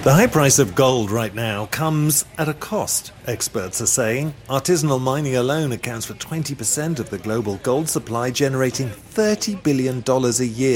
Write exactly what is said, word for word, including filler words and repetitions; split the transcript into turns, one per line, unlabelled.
The high price of gold right now comes at a cost, experts are saying. Artisanal mining alone accounts for twenty percent of the global gold supply, generating thirty billion dollars a year.